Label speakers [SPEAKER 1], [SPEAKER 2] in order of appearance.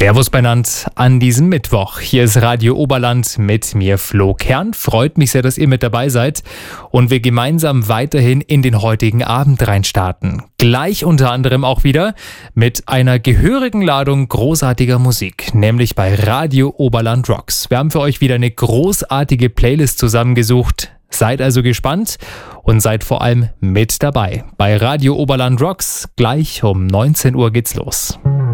[SPEAKER 1] Servus benannt an diesem Mittwoch. Hier ist Radio Oberland mit mir Flo Kern. Freut mich sehr, dass ihr mit dabei seid und wir gemeinsam weiterhin in den heutigen Abend reinstarten. Gleich unter anderem auch wieder mit einer gehörigen Ladung großartiger Musik, nämlich bei Radio Oberland Rocks. Wir haben für euch wieder eine großartige Playlist zusammengesucht. Seid also gespannt und seid vor allem mit dabei. Bei Radio Oberland Rocks gleich um 19 Uhr geht's los.